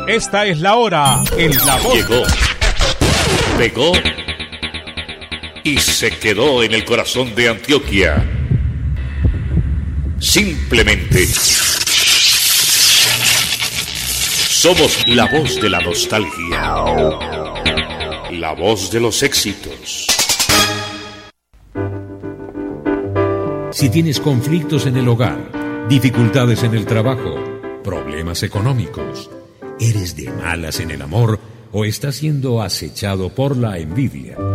Esta es la hora en La Voz. Llegó, pegó y se quedó en el corazón de Antioquia. Simplemente somos la voz de la nostalgia, la voz de los éxitos. Si tienes conflictos en el hogar, dificultades en el trabajo, problemas económicos, eres de malas en el amor o estás siendo acechado por la envidia,